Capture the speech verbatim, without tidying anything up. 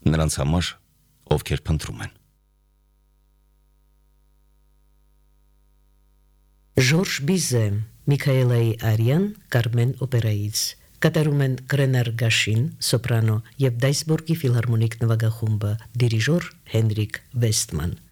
նրանց համար, ովքեր փնտրում են։ Ժորժ Բիզե, Միքայելայի Արյան, Կարմեն օպերայից։ Կատարում են Կրենար Գաշին, սոպրանո եւ Դայսբուրգի ֆիլհարմոնիկ նվագախումբը, դիրիժոր Հենրիկ Վեստման։